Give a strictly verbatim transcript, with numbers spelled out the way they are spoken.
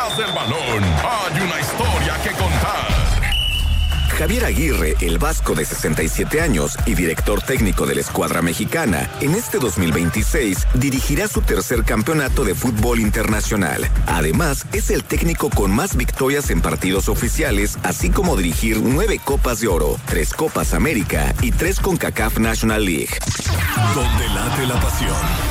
detrás del balón hay una historia que contar. Javier Aguirre, el vasco de sesenta y siete años y director técnico de la escuadra mexicana, en este dos mil veintiséis dirigirá su tercer campeonato de fútbol internacional. Además, es el técnico con más victorias en partidos oficiales, así como dirigir nueve Copas de Oro, tres Copas América y tres CONCACAF National League. Donde late la pasión.